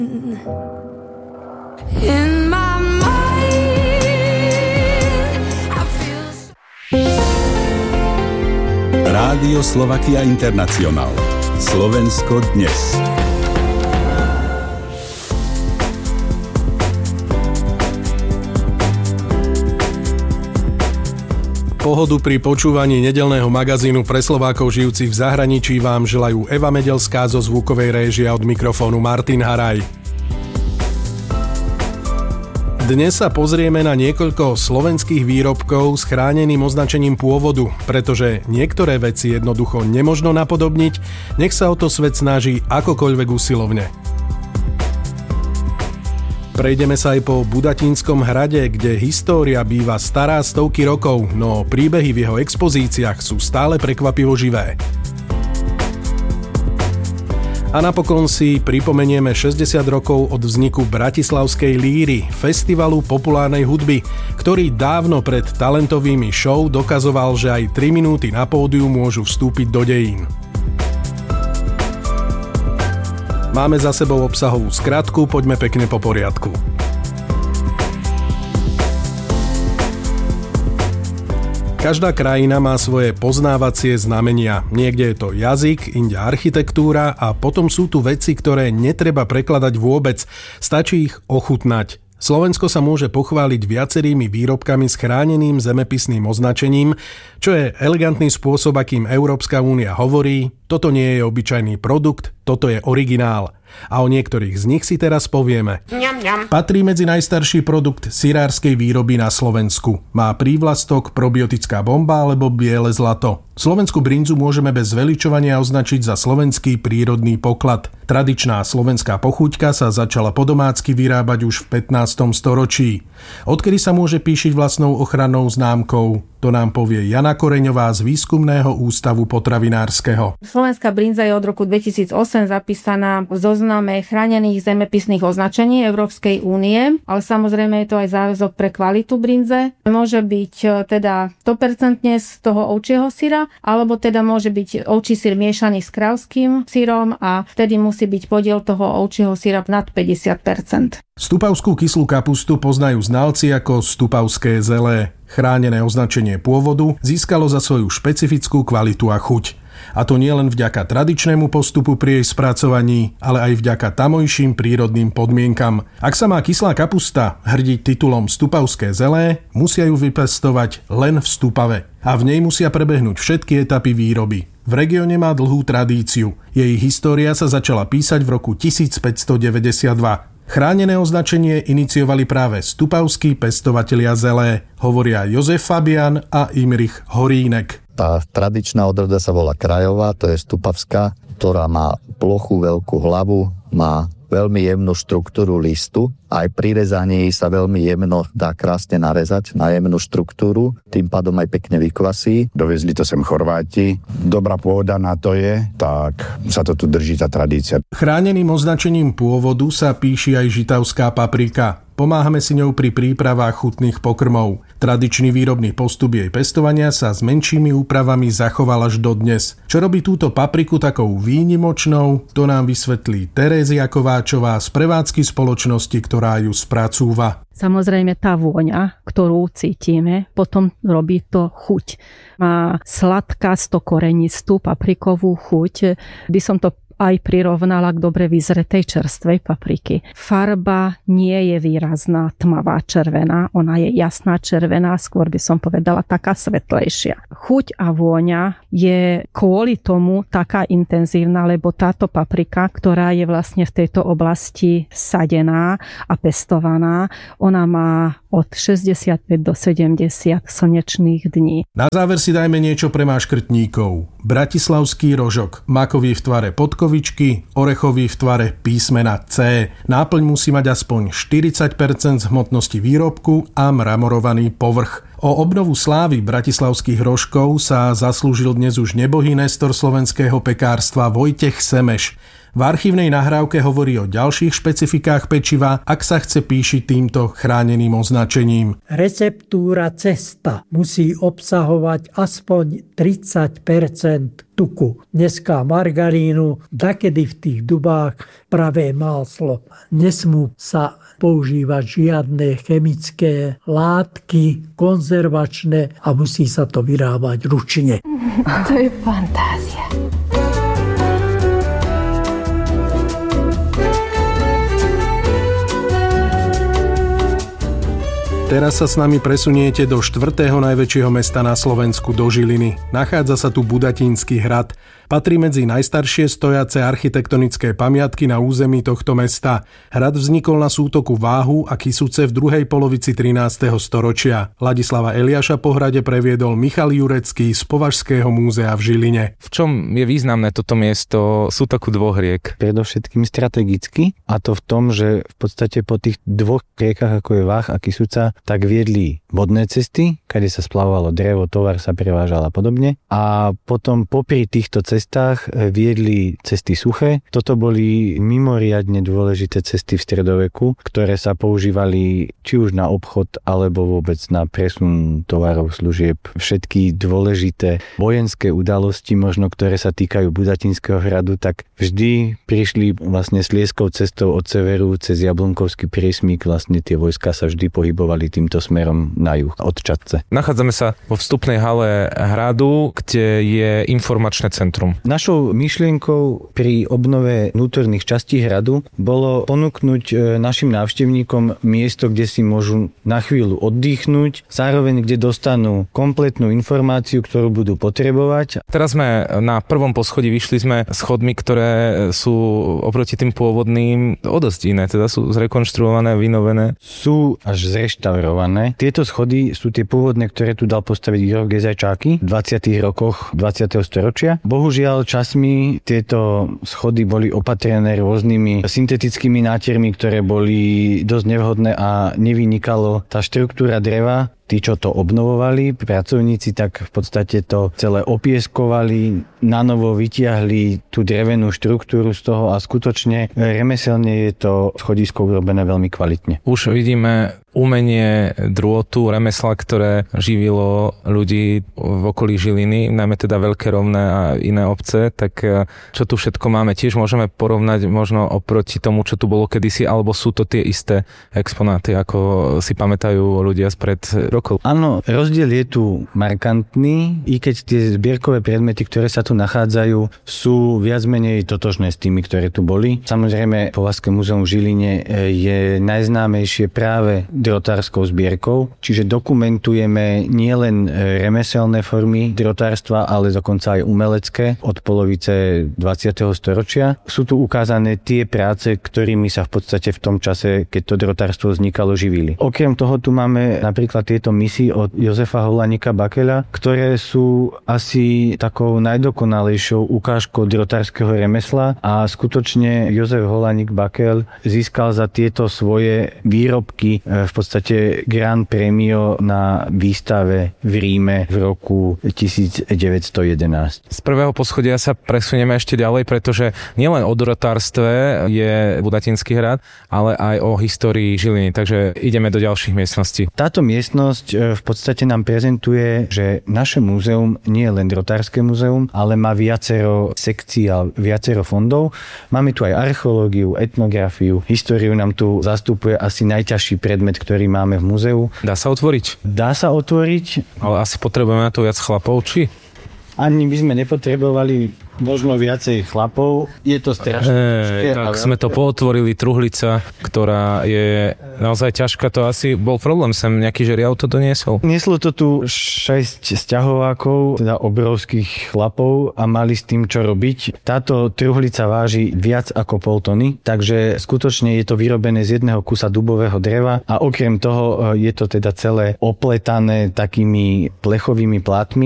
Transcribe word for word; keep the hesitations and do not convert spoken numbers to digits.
In my mind, I feel... Rádio Slovakia International. Slovensko dnes. Pohodu pri počúvaní nedeľného magazínu pre Slovákov žijúcich v zahraničí vám želajú Eva Medelská zo zvukovej réžie, od mikrofónu Martin Haraj. Dnes sa pozrieme na niekoľko slovenských výrobkov s chráneným označením pôvodu, pretože niektoré veci jednoducho nemožno napodobniť, nech sa o to svet snaží akokoľvek usilovne. Prejdeme sa aj po Budatínskom hrade, kde história býva stará stovky rokov, no príbehy v jeho expozíciách sú stále prekvapivo živé. A napokon si pripomenieme šesťdesiat rokov od vzniku Bratislavskej líry, festivalu populárnej hudby, ktorý dávno pred talentovými show dokazoval, že aj tri minúty na pódiu môžu vstúpiť do dejín. Máme za sebou obsahovú skratku, poďme pekne po poriadku. Každá krajina má svoje poznávacie znamenia. Niekde je to jazyk, inde architektúra a potom sú tu veci, ktoré netreba prekladať vôbec, stačí ich ochutnať. Slovensko sa môže pochváliť viacerými výrobkami s chráneným zemepisným označením, čo je elegantný spôsob, akým Európska únia hovorí: toto nie je obyčajný produkt, toto je originál. A o niektorých z nich si teraz povieme. Ňam, ňam. Patrí medzi najstarší produkt syrárskej výroby na Slovensku. Má prívlastok probiotická bomba alebo biele zlato. Slovenskú brinzu môžeme bez zveličovania označiť za slovenský prírodný poklad. Tradičná slovenská pochuťka sa začala podomácky vyrábať už v pätnástom storočí. Odkedy sa môže píšiť vlastnou ochrannou známkou? To nám povie Jana Koreňová z Výskumného ústavu potravinárskeho. Slovenská brinza je od roku dvetisícosem zapísaná v zozname chránených zemepisných označení Európskej únie, ale samozrejme je to aj záväzok pre kvalitu brinze. Môže byť teda sto percent z toho ovčieho syra, alebo teda môže byť ovčí syr miešaný s kravským syrom a vtedy musí byť podiel toho ovčieho syra nad päťdesiat percent. Stupavskú kyslú kapustu poznajú znalci ako stupavské zelé. Chránené označenie pôvodu získalo za svoju špecifickú kvalitu a chuť. A to nie len vďaka tradičnému postupu pri jej spracovaní, ale aj vďaka tamojším prírodným podmienkam. Ak sa má kyslá kapusta hrdiť titulom stupavské zelé, musia ju vypestovať len v Stupave. A v nej musia prebehnúť všetky etapy výroby. V regióne má dlhú tradíciu. Jej história sa začala písať v roku tisícpäťstodeväťdesiatdva. Chránené označenie iniciovali práve stupavskí pestovatelia zelé, hovoria Jozef Fabian a Imrich Horínek. Tá tradičná odroda sa volá krajová, to je stupavská, ktorá má plochú veľkú hlavu, má veľmi jemnú štruktúru listu. Aj pri rezaní sa veľmi jemno dá krásne narezať na jemnú štruktúru, tým pádom aj pekne vykvasí. Dovezli to sem Chorváti. Dobrá pôda na to je, tak sa to tu drží tá tradícia. Chráneným označením pôvodu sa píši aj žitavská paprika. Pomáhame si ňou pri prípravách chutných pokrmov. Tradičný výrobný postup jej pestovania sa s menšími úpravami zachoval až dodnes. Čo robí túto papriku takou výnimočnou, to nám vysvetlí Terézia Kováčová z prevádzky spoločnosti, ktorá ju spracúva. Samozrejme tá vôňa, ktorú cítime, potom robí to chuť. Má sladkasto korenistú paprikovú chuť. By som to aj prirovnala k dobre vyzretej čerstvej papriky. Farba nie je výrazná tmavá červená, ona je jasná červená, skôr by som povedala taká svetlejšia. Chuť a vôňa je kvôli tomu taká intenzívna, lebo táto paprika, ktorá je vlastne v tejto oblasti sadená a pestovaná, ona má od šesťdesiatpäť do sedemdesiat slnečných dní. Na záver si dajme niečo pre máškrtníkov. Bratislavský rožok, makový v tvare podkovičky, orechový v tvare písmena C. Náplň musí mať aspoň štyridsať percent z hmotnosti výrobku a mramorovaný povrch. O obnovu slávy bratislavských rožkov sa zaslúžil dnes už nebohý nestor slovenského pekárstva Vojtech Semeš. V archívnej nahrávke hovorí o ďalších špecifikách pečiva, ak sa chce píšiť týmto chráneným označením. Receptúra cesta musí obsahovať aspoň tridsať percent tuku. Dneska margarínu, dakedy v tých dubách pravé maslo. Nesmú sa používať žiadne chemické látky, konzervačné a musí sa to vyrábať ručne. To je fantázia. Teraz sa s nami presuniete do štvrtého najväčšieho mesta na Slovensku, do Žiliny. Nachádza sa tu Budatínsky hrad. Patrí medzi najstaršie stojace architektonické pamiatky na území tohto mesta. Hrad vznikol na sútoku Váhu a Kysuce v druhej polovici trinásteho storočia. Ladislava Eliáša po hrade previedol Michal Jurecký z Považského múzea v Žiline. V čom je významné toto miesto sútoku dvoch riek? Predovšetkým strategicky, a to v tom, že v podstate po tých dvoch riekach, ako je Váh a Kysuca, tak viedli vodné cesty, kade sa splavovalo drevo, tovar sa prevážal a podobne. A potom popri týchto cestách viedli cesty suché. Toto boli mimoriadne dôležité cesty v stredoveku, ktoré sa používali či už na obchod, alebo vôbec na presun tovarov, služieb. Všetky dôležité vojenské udalosti, možno ktoré sa týkajú Budatínskeho hradu, tak vždy prišli vlastne slieskou cestou od severu cez Jablonkovský priesmyk. Vlastne tie vojska sa vždy pohybovali týmto smerom na juh od Čadce. Nachádzame sa vo vstupnej hale hradu, kde je informačné centrum. Našou myšlienkou pri obnove vnútorných častí hradu bolo ponúknuť našim návštevníkom miesto, kde si môžu na chvíľu oddychnúť, zároveň kde dostanú kompletnú informáciu, ktorú budú potrebovať. Teraz sme na prvom poschodí, vyšli sme schodmi, ktoré sú oproti tým pôvodným o dosť iné, teda sú zrekonštruované, vynovené. Sú až zreštaurované. Tieto schody sú tie pôvodné, ktoré tu dal postaviť Juraj Gezajčáky v dvadsiatych rokoch dvadsiateho storočia. Bohužiaľ časmi tieto schody boli opatrené rôznymi syntetickými nátiermi, ktoré boli dosť nevhodné a nevynikalo tá štruktúra dreva. Tí, čo to obnovovali, pracovníci, tak v podstate to celé opieskovali, nanovo vytiahli tú drevenú štruktúru z toho a skutočne remeselne je to schodisko urobené veľmi kvalitne. Už vidíme umenie drôtu, remesla, ktoré živilo ľudí v okolí Žiliny, najmä teda Veľké Rovné a iné obce, tak čo tu všetko máme, tiež môžeme porovnať možno oproti tomu, čo tu bolo kedysi, alebo sú to tie isté exponáty, ako si pamätajú ľudia spred rokov? Áno, rozdiel je tu markantný, i keď tie zbierkové predmety, ktoré sa tu nachádzajú, sú viac menej totožné s tými, ktoré tu boli. Samozrejme, Považské múzeum v Žiline je najznámejšie práve drotárskou zbierkou, čiže dokumentujeme nielen remeselné formy drotárstva, ale dokonca aj umelecké od polovice dvadsiateho storočia. Sú tu ukázané tie práce, ktorými sa v podstate v tom čase, keď to drotárstvo vznikalo, živili. Okrem toho tu máme napríklad tieto misy od Jozefa Holánika Bakeľa, ktoré sú asi takou najdokonalejšou ukážkou drotárskeho remesla a skutočne Jozef Holánik Bakeľ získal za tieto svoje výrobky v podstate Grand Premio na výstave v Ríme v roku devätnásť jedenásť. Z prvého poschodia sa presunieme ešte ďalej, pretože nielen o drotárstve je Budatínsky hrad, ale aj o histórii Žiliny, takže ideme do ďalších miestností. Táto miestnosť v podstate nám prezentuje, že naše múzeum nie je len drotárske múzeum, ale má viacero sekcií a viacero fondov. Máme tu aj archeológiu, etnografiu, históriu nám tu zastupuje asi najťažší predmet, ktorý máme v múzeu. Dá sa otvoriť? Dá sa otvoriť. Ale asi potrebujeme na to viac chlapov, či? Ani by sme nepotrebovali možno viacej chlapov. Je to strašne ťažké. E, tak sme to pootvorili, truhlica, ktorá je naozaj ťažká. To asi bol problém, sem nejaký žeriav to doniesol. Nieslo to tu šesť sťahovákov, teda obrovských chlapov a mali s tým čo robiť. Táto truhlica váži viac ako pol tony, takže skutočne je to vyrobené z jedného kusa dubového dreva a okrem toho je to teda celé opletané takými plechovými plátmi.